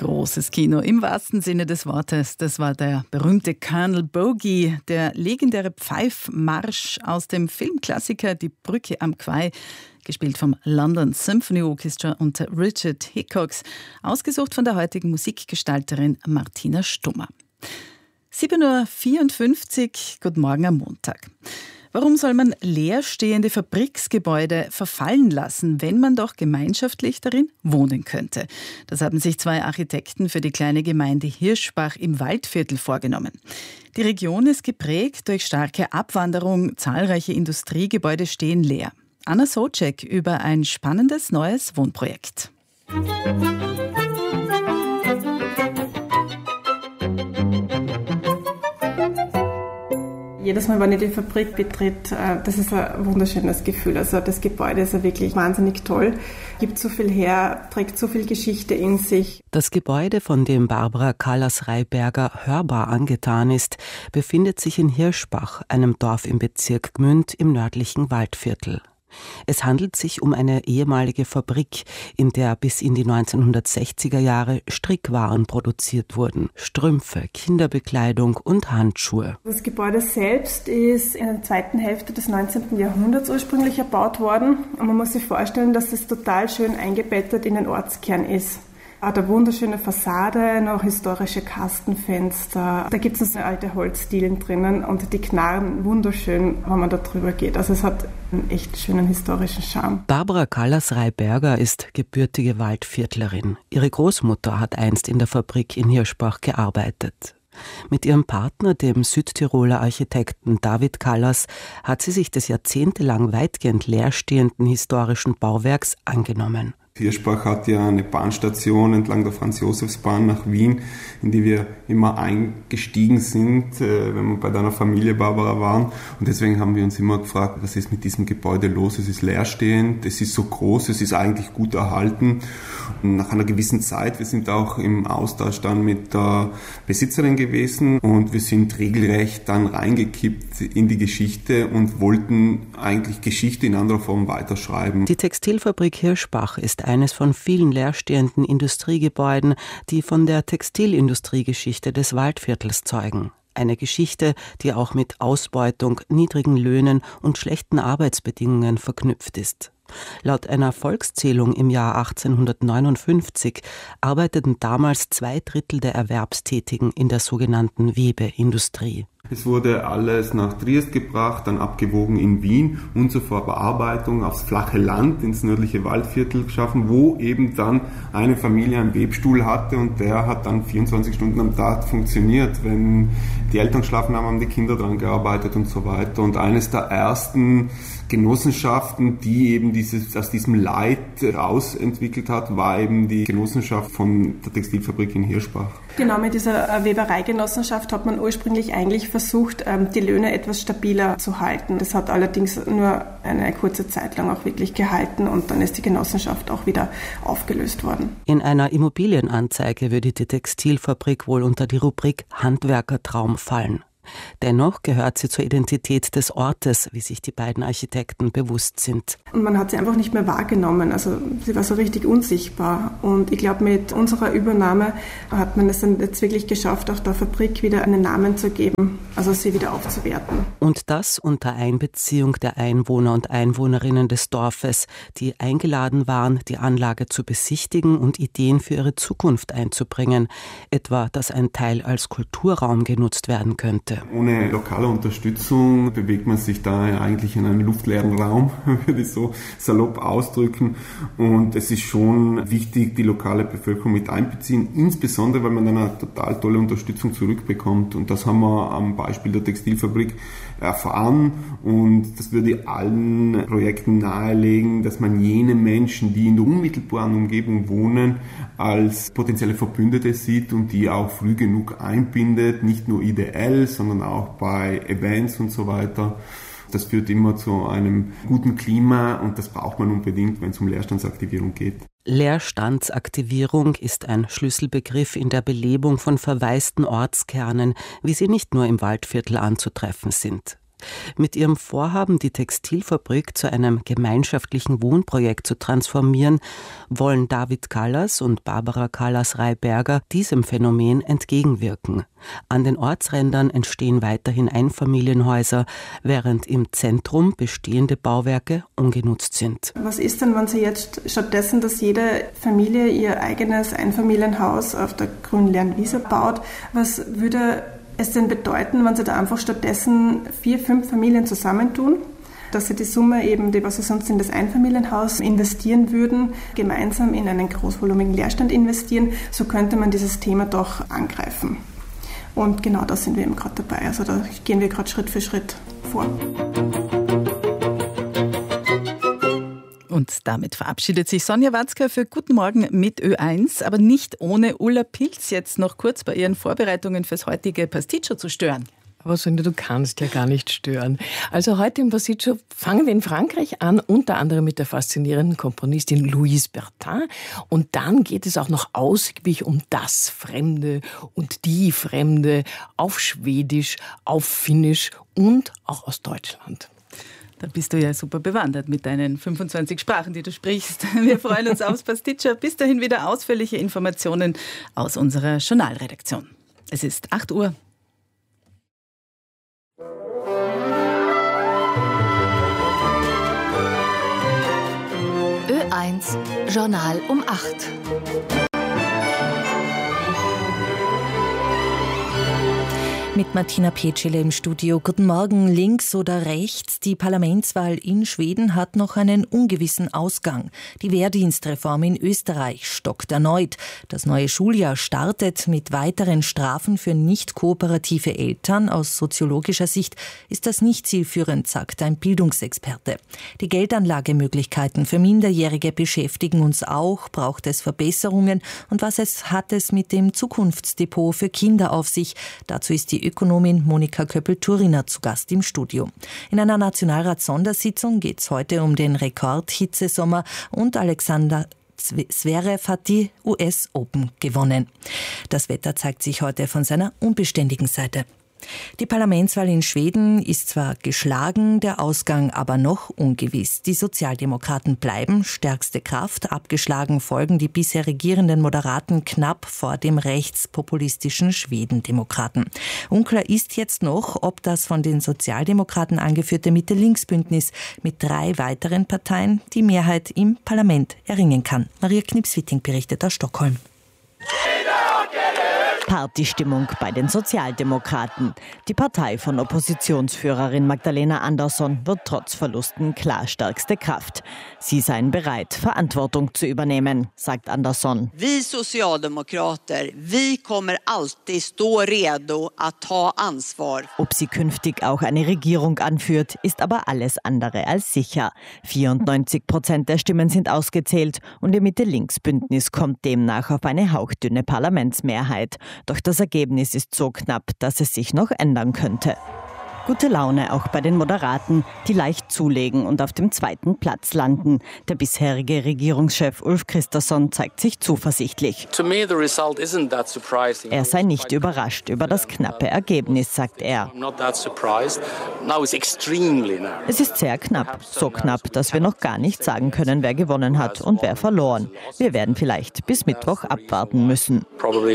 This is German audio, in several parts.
Großes Kino im wahrsten Sinne des Wortes. Das war der berühmte Colonel Bogey, der legendäre Pfeifmarsch aus dem Filmklassiker Die Brücke am Kwai, gespielt vom London Symphony Orchestra unter Richard Hickox, ausgesucht von der heutigen Musikgestalterin Martina Stummer. 7.54 Uhr, guten Morgen am Montag. Warum soll man leerstehende Fabriksgebäude verfallen lassen, wenn man doch gemeinschaftlich darin wohnen könnte? Das haben sich 2 Architekten für die kleine Gemeinde Hirschbach im Waldviertel vorgenommen. Die Region ist geprägt durch starke Abwanderung, zahlreiche Industriegebäude stehen leer. Anna Socek über ein spannendes neues Wohnprojekt. Jedes Mal, wenn ich die Fabrik betrete, das ist ein wunderschönes Gefühl. Also das Gebäude ist ja wirklich wahnsinnig toll, gibt so viel her, trägt so viel Geschichte in sich. Das Gebäude, von dem Barbara Callas-Reiberger hörbar angetan ist, befindet sich in Hirschbach, einem Dorf im Bezirk Gmünd im nördlichen Waldviertel. Es handelt sich um eine ehemalige Fabrik, in der bis in die 1960er Jahre Strickwaren produziert wurden. Strümpfe, Kinderbekleidung und Handschuhe. Das Gebäude selbst ist in der zweiten Hälfte des 19. Jahrhunderts ursprünglich erbaut worden. Und man muss sich vorstellen, dass es total schön eingebettet in den Ortskern ist. Auch eine wunderschöne Fassade, noch historische Kastenfenster. Da gibt es noch alte Holzdielen drinnen und die knarren wunderschön, wenn man da drüber geht. Also es hat einen echt schönen historischen Charme. Barbara Callas-Reiberger ist gebürtige Waldviertlerin. Ihre Großmutter hat einst in der Fabrik in Hirschbach gearbeitet. Mit ihrem Partner, dem Südtiroler Architekten David Callas, hat sie sich des jahrzehntelang weitgehend leerstehenden historischen Bauwerks angenommen. Hirschbach hat ja eine Bahnstation entlang der Franz-Josefs-Bahn nach Wien, in die wir immer eingestiegen sind, wenn wir bei deiner Familie, Barbara, waren. Und deswegen haben wir uns immer gefragt, was ist mit diesem Gebäude los? Es ist leerstehend, es ist so groß, es ist eigentlich gut erhalten. Und nach einer gewissen Zeit, wir sind auch im Austausch dann mit der Besitzerin gewesen und wir sind regelrecht dann reingekippt in die Geschichte und wollten eigentlich Geschichte in anderer Form weiterschreiben. Die Textilfabrik Hirschbach ist eines von vielen leerstehenden Industriegebäuden, die von der Textilindustriegeschichte des Waldviertels zeugen. Eine Geschichte, die auch mit Ausbeutung, niedrigen Löhnen und schlechten Arbeitsbedingungen verknüpft ist. Laut einer Volkszählung im Jahr 1859 arbeiteten damals 2/3 der Erwerbstätigen in der sogenannten Webeindustrie. Es wurde alles nach Triest gebracht, dann abgewogen in Wien und zur Verarbeitung aufs flache Land, ins nördliche Waldviertel geschaffen, wo eben dann eine Familie einen Webstuhl hatte und der hat dann 24 Stunden am Tag funktioniert. Wenn die Eltern geschlafen haben, haben die Kinder dran gearbeitet und so weiter. Und eines der ersten Genossenschaften, die eben aus diesem Leid rausentwickelt hat, war eben die Genossenschaft von der Textilfabrik in Hirschbach. Genau, mit dieser Webereigenossenschaft hat man ursprünglich eigentlich versucht, die Löhne etwas stabiler zu halten. Das hat allerdings nur eine kurze Zeit lang auch wirklich gehalten und dann ist die Genossenschaft auch wieder aufgelöst worden. In einer Immobilienanzeige würde die Textilfabrik wohl unter die Rubrik Handwerkertraum fallen. Dennoch gehört sie zur Identität des Ortes, wie sich die beiden Architekten bewusst sind. Und man hat sie einfach nicht mehr wahrgenommen, also sie war so richtig unsichtbar. Und ich glaube, mit unserer Übernahme hat man es dann jetzt wirklich geschafft, auch der Fabrik wieder einen Namen zu geben, also sie wieder aufzuwerten. Und das unter Einbeziehung der Einwohner und Einwohnerinnen des Dorfes, die eingeladen waren, die Anlage zu besichtigen und Ideen für ihre Zukunft einzubringen, etwa, dass ein Teil als Kulturraum genutzt werden könnte. Ohne lokale Unterstützung bewegt man sich da eigentlich in einem luftleeren Raum, würde ich so salopp ausdrücken. Und es ist schon wichtig, die lokale Bevölkerung mit einbeziehen, insbesondere, weil man dann eine total tolle Unterstützung zurückbekommt. Und das haben wir am Beispiel der Textilfabrik erfahren. Und das würde ich allen Projekten nahelegen, dass man jene Menschen, die in der unmittelbaren Umgebung wohnen, als potenzielle Verbündete sieht und die auch früh genug einbindet, nicht nur ideell, sondern auch bei Events und so weiter. Das führt immer zu einem guten Klima und das braucht man unbedingt, wenn es um Leerstandsaktivierung geht. Leerstandsaktivierung ist ein Schlüsselbegriff in der Belebung von verwaisten Ortskernen, wie sie nicht nur im Waldviertel anzutreffen sind. Mit ihrem Vorhaben, die Textilfabrik zu einem gemeinschaftlichen Wohnprojekt zu transformieren, wollen David Kallas und Barbara Kallas-Reiberger diesem Phänomen entgegenwirken. An den Ortsrändern entstehen weiterhin Einfamilienhäuser, während im Zentrum bestehende Bauwerke ungenutzt sind. Was ist denn, wenn Sie jetzt stattdessen, dass jede Familie ihr eigenes Einfamilienhaus auf der grünen leeren Wiese baut, was würde es denn bedeuten, wenn Sie da einfach stattdessen 4, 5 Familien zusammentun? Dass sie die Summe eben, die was sie sonst in das Einfamilienhaus investieren würden, gemeinsam in einen großvolumigen Leerstand investieren, so könnte man dieses Thema doch angreifen. Und genau da sind wir eben gerade dabei. Also da gehen wir gerade Schritt für Schritt vor. Und damit verabschiedet sich Sonja Watzke für Guten Morgen mit Ö1, aber nicht ohne Ulla Pilz jetzt noch kurz bei ihren Vorbereitungen fürs heutige Pasticcio zu stören. Aber Sonja, du kannst ja gar nicht stören. Also heute im Pasticcio fangen wir in Frankreich an, unter anderem mit der faszinierenden Komponistin Louise Bertin. Und dann geht es auch noch ausgiebig um das Fremde und die Fremde auf Schwedisch, auf Finnisch und auch aus Deutschland. Da bist du ja super bewandert mit deinen 25 Sprachen, die du sprichst. Wir freuen uns aufs Pasticcio. Bis dahin wieder ausführliche Informationen aus unserer Journalredaktion. Es ist 8 Uhr. Ö1 Journal um 8. Mit Martina Petschele im Studio. Guten Morgen. Links oder rechts? Die Parlamentswahl in Schweden hat noch einen ungewissen Ausgang. Die Wehrdienstreform in Österreich stockt erneut. Das neue Schuljahr startet mit weiteren Strafen für nicht kooperative Eltern. Aus soziologischer Sicht ist das nicht zielführend, sagt ein Bildungsexperte. Die Geldanlagemöglichkeiten für Minderjährige beschäftigen uns auch. Braucht es Verbesserungen? Und was hat es mit dem Zukunftsdepot für Kinder auf sich? Dazu ist die Ökonomin Monika Köppel-Turiner zu Gast im Studio. In einer Nationalrats-Sondersitzung geht es heute um den Rekordhitzesommer und Alexander Zverev hat die US Open gewonnen. Das Wetter zeigt sich heute von seiner unbeständigen Seite. Die Parlamentswahl in Schweden ist zwar geschlagen, der Ausgang aber noch ungewiss. Die Sozialdemokraten bleiben stärkste Kraft. Abgeschlagen folgen die bisher regierenden Moderaten knapp vor dem rechtspopulistischen Schwedendemokraten. Unklar ist jetzt noch, ob das von den Sozialdemokraten angeführte Mitte-Links-Bündnis mit 3 weiteren Parteien die Mehrheit im Parlament erringen kann. Maria Knips-Witting berichtet aus Stockholm. Partystimmung bei den Sozialdemokraten. Die Partei von Oppositionsführerin Magdalena Andersson wird trotz Verlusten klar stärkste Kraft. Sie seien bereit, Verantwortung zu übernehmen, sagt Andersson. Vi Socialdemokrater, vi kommer alltid stå redo att ta ansvar. Ob sie künftig auch eine Regierung anführt, ist aber alles andere als sicher. 94% der Stimmen sind ausgezählt und ihr Mitte-Links-Bündnis kommt demnach auf eine hauchdünne Parlamentsmehrheit. Doch das Ergebnis ist so knapp, dass es sich noch ändern könnte. Gute Laune auch bei den Moderaten, die leicht zulegen und auf dem 2. Platz landen. Der bisherige Regierungschef Ulf Kristersson zeigt sich zuversichtlich. Er sei nicht überrascht über das knappe Ergebnis, sagt er. Es ist sehr knapp, so knapp, dass wir noch gar nicht sagen können, wer gewonnen hat und wer verloren. Wir werden vielleicht bis Mittwoch abwarten müssen.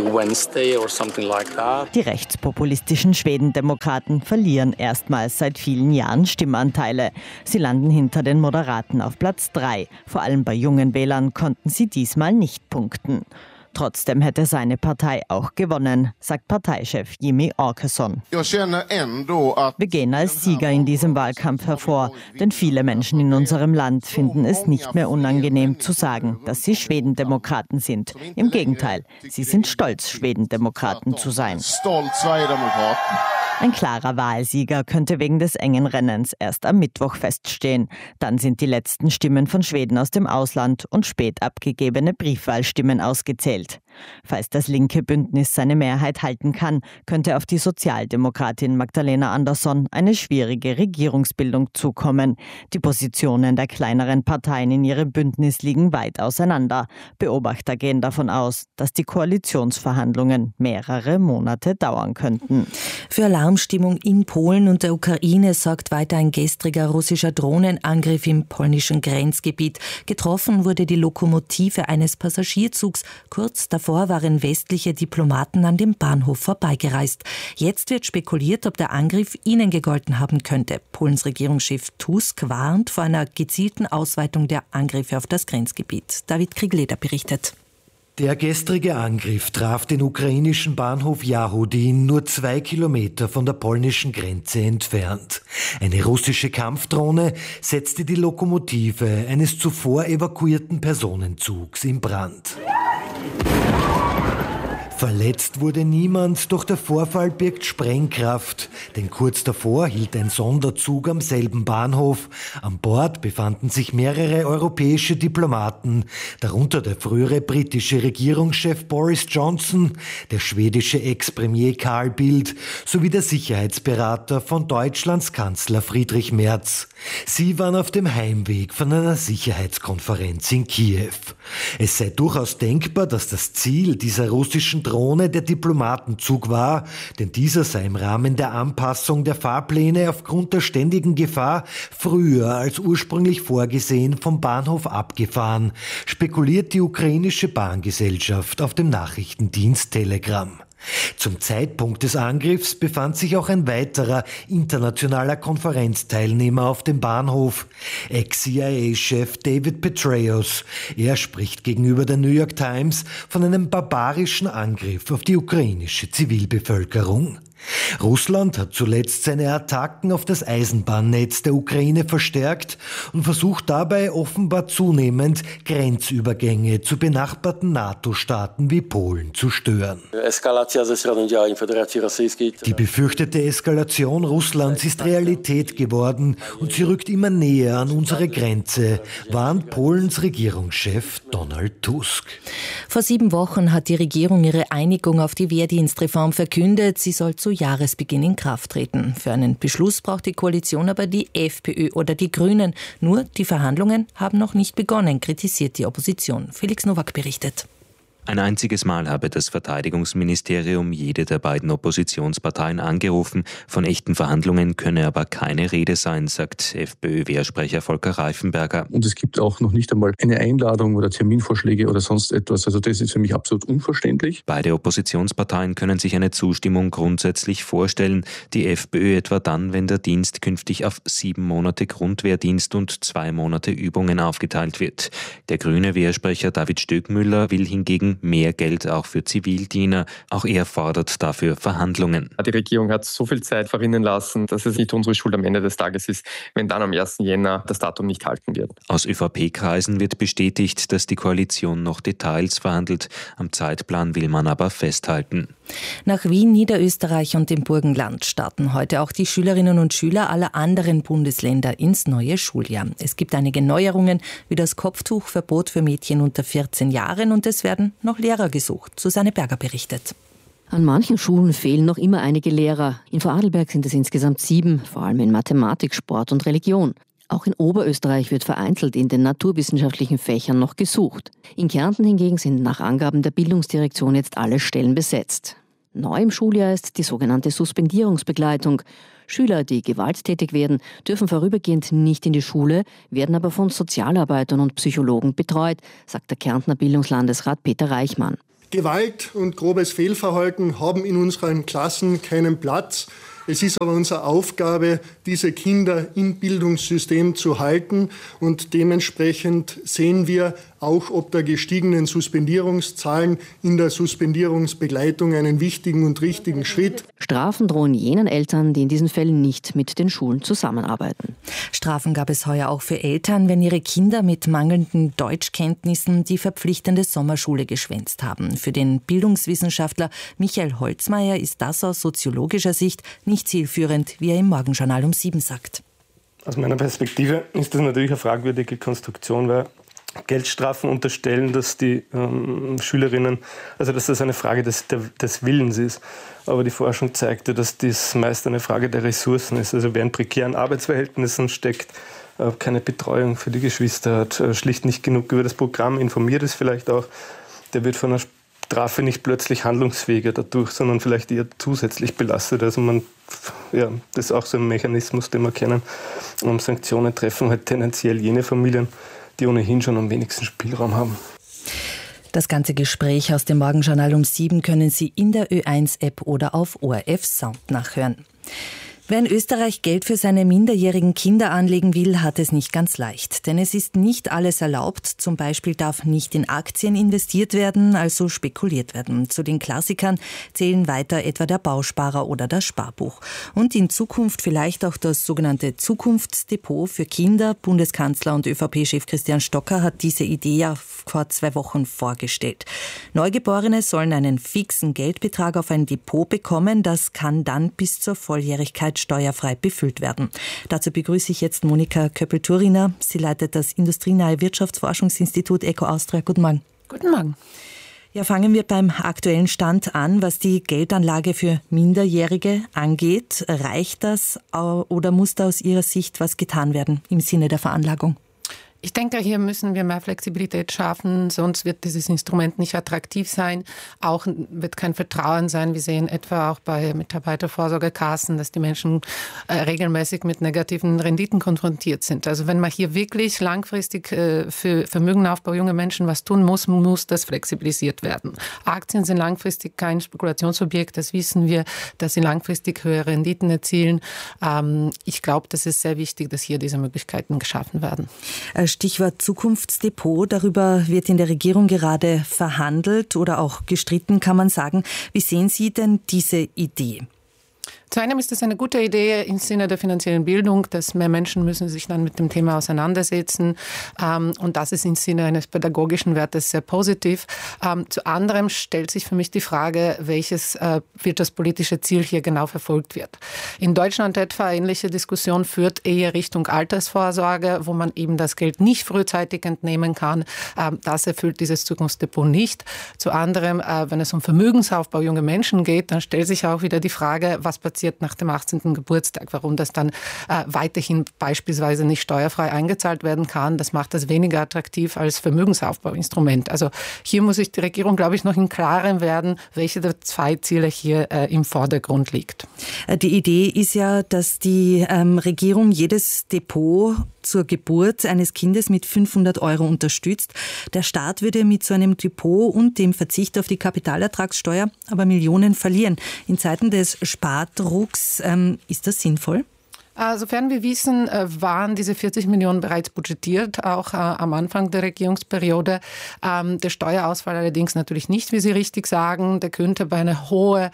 Die rechtspopulistischen Schwedendemokraten verlieren erstmals seit vielen Jahren Stimmanteile. Sie landen hinter den Moderaten auf Platz 3. Vor allem bei jungen Wählern konnten sie diesmal nicht punkten. Trotzdem hätte seine Partei auch gewonnen, sagt Parteichef Jimmy Åkesson. Wir gehen als Sieger in diesem Wahlkampf hervor, denn viele Menschen in unserem Land finden es nicht mehr unangenehm zu sagen, dass sie Schwedendemokraten sind. Im Gegenteil, sie sind stolz, Schwedendemokraten zu sein. Ein klarer Wahlsieger könnte wegen des engen Rennens erst am Mittwoch feststehen. Dann sind die letzten Stimmen von Schweden aus dem Ausland und spät abgegebene Briefwahlstimmen ausgezählt. Falls das linke Bündnis seine Mehrheit halten kann, könnte auf die Sozialdemokratin Magdalena Andersson eine schwierige Regierungsbildung zukommen. Die Positionen der kleineren Parteien in ihrem Bündnis liegen weit auseinander. Beobachter gehen davon aus, dass die Koalitionsverhandlungen mehrere Monate dauern könnten. Für Alarmstimmung in Polen und der Ukraine sorgt weiter ein gestriger russischer Drohnenangriff im polnischen Grenzgebiet. Getroffen wurde die Lokomotive eines Passagierzugs. Kurz davor waren westliche Diplomaten an dem Bahnhof vorbeigereist. Jetzt wird spekuliert, ob der Angriff ihnen gegolten haben könnte. Polens Regierungschef Tusk warnt vor einer gezielten Ausweitung der Angriffe auf das Grenzgebiet. David Krigleder berichtet. Der gestrige Angriff traf den ukrainischen Bahnhof Jahudin nur 2 Kilometer von der polnischen Grenze entfernt. Eine russische Kampfdrohne setzte die Lokomotive eines zuvor evakuierten Personenzugs in Brand. Verletzt wurde niemand, doch der Vorfall birgt Sprengkraft. Denn kurz davor hielt ein Sonderzug am selben Bahnhof. An Bord befanden sich mehrere europäische Diplomaten, darunter der frühere britische Regierungschef Boris Johnson, der schwedische Ex-Premier Carl Bildt sowie der Sicherheitsberater von Deutschlands Kanzler Friedrich Merz. Sie waren auf dem Heimweg von einer Sicherheitskonferenz in Kiew. Es sei durchaus denkbar, dass das Ziel dieser russischen Drohne der Diplomatenzug war, denn dieser sei im Rahmen der Anpassung der Fahrpläne aufgrund der ständigen Gefahr früher als ursprünglich vorgesehen vom Bahnhof abgefahren, spekuliert die ukrainische Bahngesellschaft auf dem Nachrichtendienst Telegram. Zum Zeitpunkt des Angriffs befand sich auch ein weiterer internationaler Konferenzteilnehmer auf dem Bahnhof, Ex-CIA-Chef David Petraeus. Er spricht gegenüber der New York Times von einem barbarischen Angriff auf die ukrainische Zivilbevölkerung. Russland hat zuletzt seine Attacken auf das Eisenbahnnetz der Ukraine verstärkt und versucht dabei offenbar zunehmend Grenzübergänge zu benachbarten NATO-Staaten wie Polen zu stören. Die befürchtete Eskalation Russlands ist Realität geworden und sie rückt immer näher an unsere Grenze, warnt Polens Regierungschef Donald Tusk. Vor 7 Wochen hat die Regierung ihre Einigung auf die Wehrdienstreform verkündet. Sie soll zu Jahresbeginn in Kraft treten. Für einen Beschluss braucht die Koalition aber die FPÖ oder die Grünen. Nur die Verhandlungen haben noch nicht begonnen, kritisiert die Opposition. Felix Nowak berichtet. Ein einziges Mal habe das Verteidigungsministerium jede der beiden Oppositionsparteien angerufen. Von echten Verhandlungen könne aber keine Rede sein, sagt FPÖ-Wehrsprecher Volker Reifenberger. Und es gibt auch noch nicht einmal eine Einladung oder Terminvorschläge oder sonst etwas. Also das ist für mich absolut unverständlich. Beide Oppositionsparteien können sich eine Zustimmung grundsätzlich vorstellen. Die FPÖ etwa dann, wenn der Dienst künftig auf 7 Monate Grundwehrdienst und 2 Monate Übungen aufgeteilt wird. Der grüne Wehrsprecher David Stöckmüller will hingegen mehr Geld auch für Zivildiener. Auch er fordert dafür Verhandlungen. Die Regierung hat so viel Zeit verrinnen lassen, dass es nicht unsere Schuld am Ende des Tages ist, wenn dann am 1. Jänner das Datum nicht halten wird. Aus ÖVP-Kreisen wird bestätigt, dass die Koalition noch Details verhandelt. Am Zeitplan will man aber festhalten. Nach Wien, Niederösterreich und dem Burgenland starten heute auch die Schülerinnen und Schüler aller anderen Bundesländer ins neue Schuljahr. Es gibt einige Neuerungen, wie das Kopftuchverbot für Mädchen unter 14 Jahren und es werden noch Lehrer gesucht. Susanne Berger berichtet. An manchen Schulen fehlen noch immer einige Lehrer. In Vorarlberg sind es insgesamt 7, vor allem in Mathematik, Sport und Religion. Auch in Oberösterreich wird vereinzelt in den naturwissenschaftlichen Fächern noch gesucht. In Kärnten hingegen sind nach Angaben der Bildungsdirektion jetzt alle Stellen besetzt. Neu im Schuljahr ist die sogenannte Suspendierungsbegleitung. Schüler, die gewalttätig werden, dürfen vorübergehend nicht in die Schule, werden aber von Sozialarbeitern und Psychologen betreut, sagt der Kärntner Bildungslandesrat Peter Reichmann. Gewalt und grobes Fehlverhalten haben in unseren Klassen keinen Platz. Es ist aber unsere Aufgabe, diese Kinder im Bildungssystem zu halten und dementsprechend sehen wir auch ob der gestiegenen Suspendierungszahlen in der Suspendierungsbegleitung einen wichtigen und richtigen Schritt. Strafen drohen jenen Eltern, die in diesen Fällen nicht mit den Schulen zusammenarbeiten. Strafen gab es heuer auch für Eltern, wenn ihre Kinder mit mangelnden Deutschkenntnissen die verpflichtende Sommerschule geschwänzt haben. Für den Bildungswissenschaftler Michael Holzmeier ist das aus soziologischer Sicht nicht zielführend, wie er im Morgenjournal um 7 sagt. Aus meiner Perspektive ist das natürlich eine fragwürdige Konstruktion, weil Geldstrafen unterstellen, dass die Schülerinnen, also dass das eine Frage des Willens ist. Aber die Forschung zeigte, dass dies meist eine Frage der Ressourcen ist. Also wer in prekären Arbeitsverhältnissen steckt, keine Betreuung für die Geschwister hat, schlicht nicht genug über das Programm informiert ist vielleicht auch, der wird von einer Strafe nicht plötzlich handlungsfähiger dadurch, sondern vielleicht eher zusätzlich belastet. Also das ist auch so ein Mechanismus, den wir kennen. Sanktionen treffen halt tendenziell jene Familien, die ohnehin schon am wenigsten Spielraum haben. Das ganze Gespräch aus dem Morgenjournal um 7 können Sie in der Ö1-App oder auf ORF Sound nachhören. Wer in Österreich Geld für seine minderjährigen Kinder anlegen will, hat es nicht ganz leicht. Denn es ist nicht alles erlaubt. Zum Beispiel darf nicht in Aktien investiert werden, also spekuliert werden. Zu den Klassikern zählen weiter etwa der Bausparer oder das Sparbuch. Und in Zukunft vielleicht auch das sogenannte Zukunftsdepot für Kinder. Bundeskanzler und ÖVP-Chef Christian Stocker hat diese Idee ja vor 2 Wochen vorgestellt. Neugeborene sollen einen fixen Geldbetrag auf ein Depot bekommen. Das kann dann bis zur Volljährigkeit steuerfrei befüllt werden. Dazu begrüße ich jetzt Monika Köppel-Turiner. Sie leitet das industrienahe Wirtschaftsforschungsinstitut ECO Austria. Guten Morgen. Guten Morgen. Ja, fangen wir beim aktuellen Stand an, was die Geldanlage für Minderjährige angeht. Reicht das oder muss da aus Ihrer Sicht was getan werden im Sinne der Veranlagung? Ich denke, hier müssen wir mehr Flexibilität schaffen, sonst wird dieses Instrument nicht attraktiv sein. Auch wird kein Vertrauen sein. Wir sehen etwa auch bei Mitarbeitervorsorgekassen, dass die Menschen regelmäßig mit negativen Renditen konfrontiert sind. Also wenn man hier wirklich langfristig für Vermögenaufbau junge Menschen was tun muss, muss das flexibilisiert werden. Aktien sind langfristig kein Spekulationsobjekt, das wissen wir, dass sie langfristig höhere Renditen erzielen. Ich glaube, das ist sehr wichtig, dass hier diese Möglichkeiten geschaffen werden. Stichwort Zukunftsdepot, darüber wird in der Regierung gerade verhandelt oder auch gestritten, kann man sagen. Wie sehen Sie denn diese Idee? Zu einem ist es eine gute Idee im Sinne der finanziellen Bildung, dass mehr Menschen müssen sich dann mit dem Thema auseinandersetzen. Und das ist im Sinne eines pädagogischen Wertes sehr positiv. Zu anderem stellt sich für mich die Frage, welches wirtschaftspolitische Ziel hier genau verfolgt wird. In Deutschland etwa ähnliche Diskussion führt eher Richtung Altersvorsorge, wo man eben das Geld nicht frühzeitig entnehmen kann. Das erfüllt dieses Zukunftsdepot nicht. Zu anderem, wenn es um Vermögensaufbau junger Menschen geht, dann stellt sich auch wieder die Frage, was passiert nach dem 18. Geburtstag, warum das dann weiterhin beispielsweise nicht steuerfrei eingezahlt werden kann. Das macht das weniger attraktiv als Vermögensaufbauinstrument. Also hier muss sich die Regierung, glaube ich, noch im Klaren werden, welche der 2 Ziele hier im Vordergrund liegt. Die Idee ist ja, dass die Regierung jedes Depot zur Geburt eines Kindes mit 500 € unterstützt. Der Staat würde mit so einem Depot und dem Verzicht auf die Kapitalertragssteuer aber Millionen verlieren. In Zeiten des Spardrucks, ist das sinnvoll? Sofern wir wissen, waren diese 40 Millionen bereits budgetiert, auch am Anfang der Regierungsperiode. Der Steuerausfall allerdings natürlich nicht, wie Sie richtig sagen. Der könnte bei einer hohen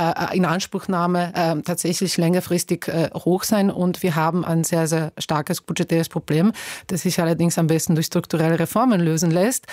Inanspruchnahme tatsächlich längerfristig hoch sein. Und wir haben ein sehr, sehr starkes budgetäres Problem, das sich allerdings am besten durch strukturelle Reformen lösen lässt.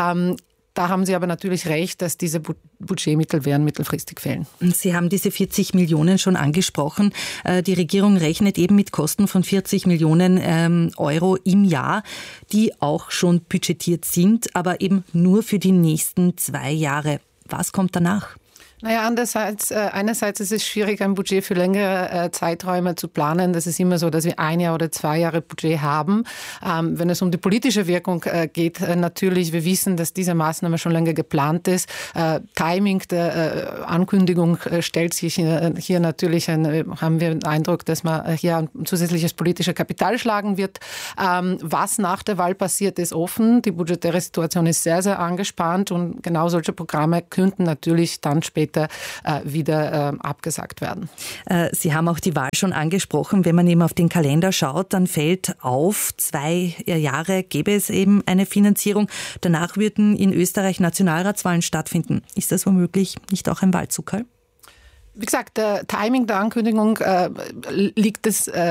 Da haben Sie aber natürlich recht, dass diese Budgetmittel werden mittelfristig fehlen. Sie haben diese 40 Millionen schon angesprochen. Die Regierung rechnet eben mit Kosten von 40 Millionen € im Jahr, die auch schon budgetiert sind, aber eben nur für die nächsten 2 Jahre. Was kommt danach? Naja, einerseits ist es schwierig, ein Budget für längere Zeiträume zu planen. Das ist immer so, dass wir 1 Jahr oder 2 Jahre Budget haben. Wenn es um die politische Wirkung geht, natürlich, wir wissen, dass diese Maßnahme schon länger geplant ist. Timing der Ankündigung stellt sich hier natürlich, haben wir den Eindruck, dass man hier ein zusätzliches politisches Kapital schlagen wird. Was nach der Wahl passiert, ist offen. Die budgetäre Situation ist sehr, sehr angespannt und genau solche Programme könnten natürlich dann später wieder abgesagt werden. Sie haben auch die Wahl schon angesprochen. Wenn man eben auf den Kalender schaut, dann fällt auf, 2 Jahre gäbe es eben eine Finanzierung. Danach würden in Österreich Nationalratswahlen stattfinden. Ist das womöglich nicht auch ein Wahlzuckerl? Wie gesagt, der Timing der Ankündigung liegt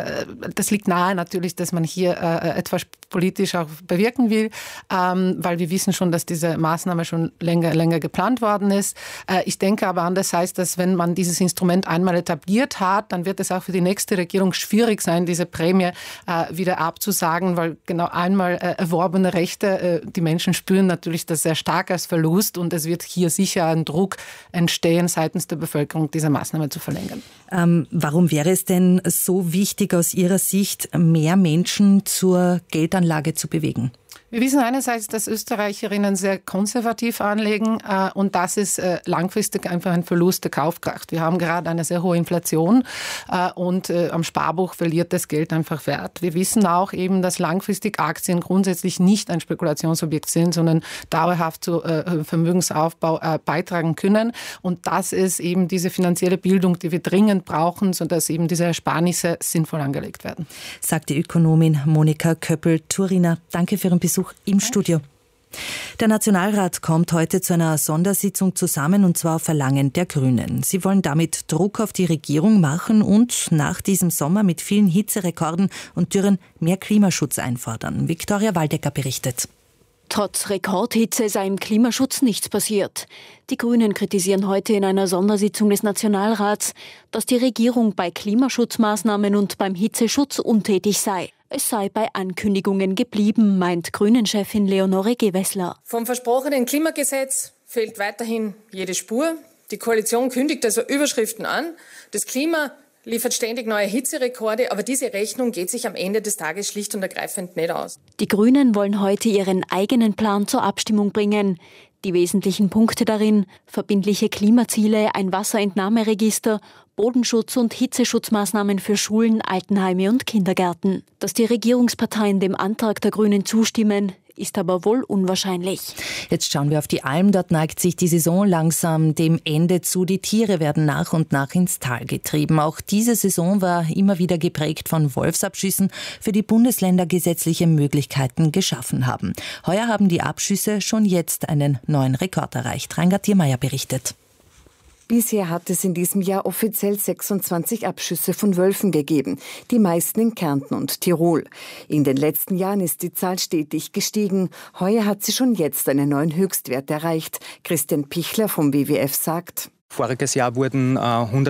nahe natürlich, dass man hier etwas politisch auch bewirken will, weil wir wissen schon, dass diese Maßnahme schon länger geplant worden ist. Ich denke aber andererseits, dass wenn man dieses Instrument einmal etabliert hat, dann wird es auch für die nächste Regierung schwierig sein, diese Prämie wieder abzusagen, weil genau einmal erworbene Rechte, die Menschen spüren natürlich das sehr stark als Verlust und es wird hier sicher ein Druck entstehen seitens der Bevölkerung, diese Maßnahme zu verlängern. Warum wäre es denn so wichtig aus Ihrer Sicht, mehr Menschen zur Geldanlage zu bewegen? Wir wissen einerseits, dass Österreicherinnen sehr konservativ anlegen und das ist langfristig einfach ein Verlust der Kaufkraft. Wir haben gerade eine sehr hohe Inflation und am Sparbuch verliert das Geld einfach Wert. Wir wissen auch eben, dass langfristig Aktien grundsätzlich nicht ein Spekulationsobjekt sind, sondern dauerhaft zu Vermögensaufbau beitragen können. Und das ist eben diese finanzielle Bildung, die wir dringend brauchen, sodass eben diese Ersparnisse sinnvoll angelegt werden. Sagt die Ökonomin Monika Köppel-Turiner. Danke für Ihren Besuch im Studio. Der Nationalrat kommt heute zu einer Sondersitzung zusammen, und zwar auf Verlangen der Grünen. Sie wollen damit Druck auf die Regierung machen und nach diesem Sommer mit vielen Hitzerekorden und Dürren mehr Klimaschutz einfordern. Viktoria Waldecker berichtet. Trotz Rekordhitze sei im Klimaschutz nichts passiert. Die Grünen kritisieren heute in einer Sondersitzung des Nationalrats, dass die Regierung bei Klimaschutzmaßnahmen und beim Hitzeschutz untätig sei. Es sei bei Ankündigungen geblieben, meint Grünen-Chefin Leonore Gewessler. Vom versprochenen Klimagesetz fehlt weiterhin jede Spur. Die Koalition kündigt also Überschriften an. Das Klima liefert ständig neue Hitzerekorde, aber diese Rechnung geht sich am Ende des Tages schlicht und ergreifend nicht aus. Die Grünen wollen heute ihren eigenen Plan zur Abstimmung bringen. Die wesentlichen Punkte darin: verbindliche Klimaziele, ein Wasserentnahmeregister, Bodenschutz und Hitzeschutzmaßnahmen für Schulen, Altenheime und Kindergärten. Dass die Regierungsparteien dem Antrag der Grünen zustimmen, ist aber wohl unwahrscheinlich. Jetzt schauen wir auf die Alm. Dort neigt sich die Saison langsam dem Ende zu. Die Tiere werden nach und nach ins Tal getrieben. Auch diese Saison war immer wieder geprägt von Wolfsabschüssen, für die Bundesländer gesetzliche Möglichkeiten geschaffen haben. Heuer haben die Abschüsse schon jetzt einen neuen Rekord erreicht. Reingard Thiermeier berichtet. Bisher hat es in diesem Jahr offiziell 26 Abschüsse von Wölfen gegeben, die meisten in Kärnten und Tirol. In den letzten Jahren ist die Zahl stetig gestiegen. Heuer hat sie schon jetzt einen neuen Höchstwert erreicht. Christian Pichler vom WWF sagt: Voriges Jahr wurden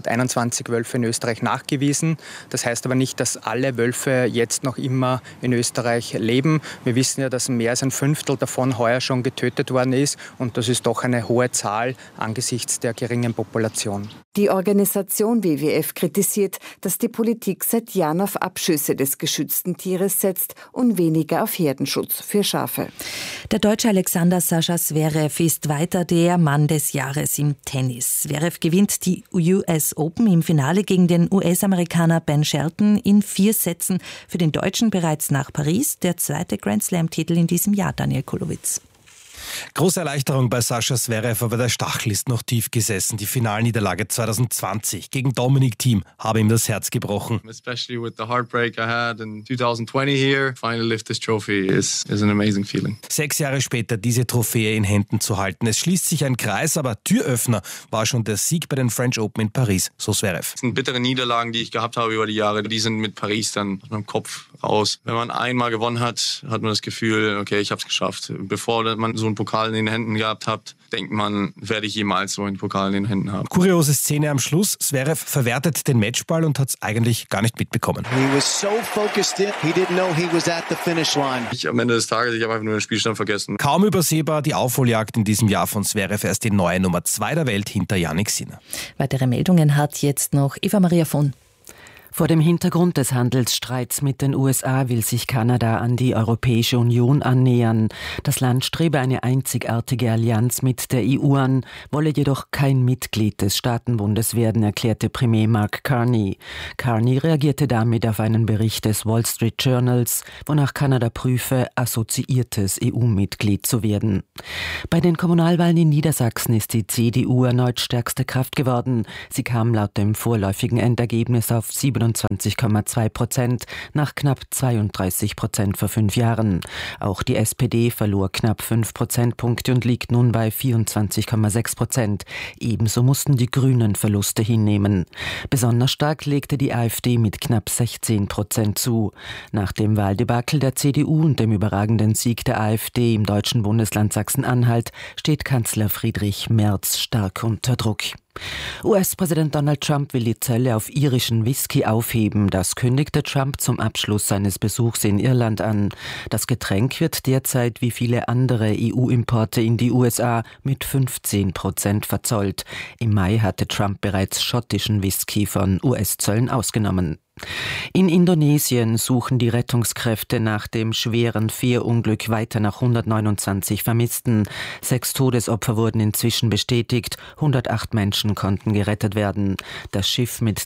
121 Wölfe in Österreich nachgewiesen. Das heißt aber nicht, dass alle Wölfe jetzt noch immer in Österreich leben. Wir wissen ja, dass mehr als ein Fünftel davon heuer schon getötet worden ist. Und das ist doch eine hohe Zahl angesichts der geringen Population. Die Organisation WWF kritisiert, dass die Politik seit Jahren auf Abschüsse des geschützten Tieres setzt und weniger auf Herdenschutz für Schafe. Der Deutsche Alexander Sascha Zverev ist weiter der Mann des Jahres im Tennis. Zverev gewinnt die US Open im Finale gegen den US-Amerikaner Ben Shelton in 4 Sätzen. Für den Deutschen bereits nach Paris der zweite Grand-Slam-Titel in diesem Jahr, Daniel Kulowitz. Große Erleichterung bei Sascha Zverev, aber der Stachel ist noch tief gesessen. Die Finalniederlage 2020 gegen Dominic Thiem habe ihm das Herz gebrochen. Especially with the heartbreak I had in 2020 here, finally lift this trophy is an amazing feeling. 6 Jahre später diese Trophäe in Händen zu halten. Es schließt sich ein Kreis, aber Türöffner war schon der Sieg bei den French Open in Paris, so Zverev. Das sind bittere Niederlagen, die ich gehabt habe über die Jahre. Die sind mit Paris dann aus meinem Kopf raus. Wenn man einmal gewonnen hat, hat man das Gefühl, okay, ich habe es geschafft. Bevor man so einen Pokal in den Händen gehabt hat, denkt man, werde ich jemals so einen Pokal in den Händen haben. Kuriose Szene am Schluss. Zverev verwertet den Matchball und hat es eigentlich gar nicht mitbekommen. Am Ende des Tages, ich habe einfach nur den Spielstand vergessen. Kaum übersehbar die Aufholjagd in diesem Jahr von Zverev. Er ist die neue Nummer 2 der Welt hinter Jannik Sinner. Weitere Meldungen hat jetzt noch Eva Maria von. Vor dem Hintergrund des Handelsstreits mit den USA will sich Kanada an die Europäische Union annähern. Das Land strebe eine einzigartige Allianz mit der EU an, wolle jedoch kein Mitglied des Staatenbundes werden, erklärte Premier Mark Carney. Carney reagierte damit auf einen Bericht des Wall Street Journals, wonach Kanada prüfe, assoziiertes EU-Mitglied zu werden. Bei den Kommunalwahlen in Niedersachsen ist die CDU erneut stärkste Kraft geworden. Sie kam laut dem vorläufigen Endergebnis auf 57 27,2%, nach knapp 32% vor 5 Jahren. Auch die SPD verlor knapp 5 Prozentpunkte und liegt nun bei 24,6%. Ebenso mussten die Grünen Verluste hinnehmen. Besonders stark legte die AfD mit knapp 16% zu. Nach dem Wahldebakel der CDU und dem überragenden Sieg der AfD im deutschen Bundesland Sachsen-Anhalt steht Kanzler Friedrich Merz stark unter Druck. US-Präsident Donald Trump will die Zölle auf irischen Whisky aufheben. Das kündigte Trump zum Abschluss seines Besuchs in Irland an. Das Getränk wird derzeit wie viele andere EU-Importe in die USA mit 15% verzollt. Im Mai hatte Trump bereits schottischen Whisky von US-Zöllen ausgenommen. In Indonesien suchen die Rettungskräfte nach dem schweren Fährunglück weiter nach 129 Vermissten. 6 Todesopfer wurden inzwischen bestätigt, 108 Menschen konnten gerettet werden. Das Schiff mit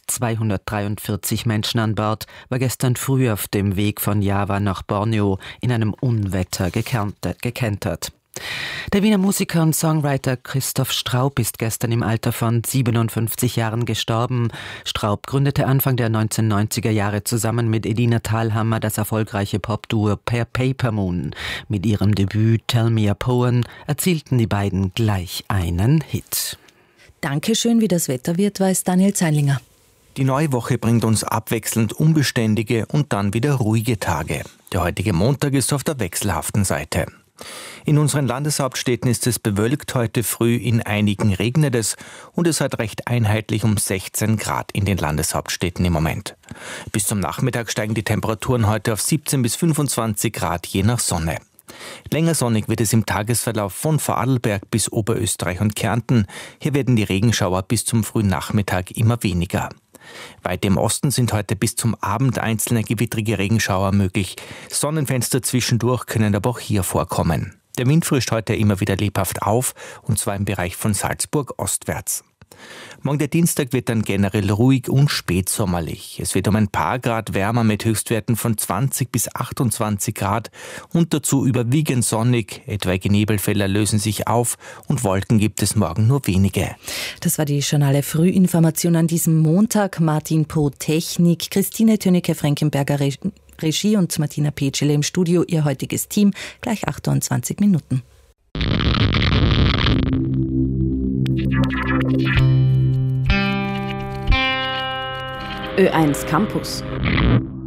243 Menschen an Bord war gestern früh auf dem Weg von Java nach Borneo in einem Unwetter gekentert. Der Wiener Musiker und Songwriter Christoph Straub ist gestern im Alter von 57 Jahren gestorben. Straub gründete Anfang der 1990er Jahre zusammen mit Edina Thalhammer das erfolgreiche Popduo Paper Moon. Mit ihrem Debüt Tell Me a Poem erzielten die beiden gleich einen Hit. Dankeschön, wie das Wetter wird, weiß Daniel Zeinlinger. Die neue Woche bringt uns abwechselnd unbeständige und dann wieder ruhige Tage. Der heutige Montag ist auf der wechselhaften Seite. In unseren Landeshauptstädten ist es bewölkt, heute früh in einigen regnet es und es hat recht einheitlich um 16 Grad in den Landeshauptstädten im Moment. Bis zum Nachmittag steigen die Temperaturen heute auf 17 bis 25 Grad je nach Sonne. Länger sonnig wird es im Tagesverlauf von Vorarlberg bis Oberösterreich und Kärnten. Hier werden die Regenschauer bis zum frühen Nachmittag immer weniger. Weit im Osten sind heute bis zum Abend einzelne gewittrige Regenschauer möglich. Sonnenfenster zwischendurch können aber auch hier vorkommen. Der Wind frischt heute immer wieder lebhaft auf, und zwar im Bereich von Salzburg ostwärts. Morgen der Dienstag wird dann generell ruhig und spätsommerlich. Es wird um ein paar Grad wärmer mit Höchstwerten von 20 bis 28 Grad und dazu überwiegend sonnig. Etwaige Nebelfelder lösen sich auf und Wolken gibt es morgen nur wenige. Das war die Journale Frühinformation an diesem Montag. Martin Poh Technik, Christine Tönnecke-Frankenberger Regie und Martina Petschele im Studio. Ihr heutiges Team, gleich 28 Minuten. Ö1 Campus.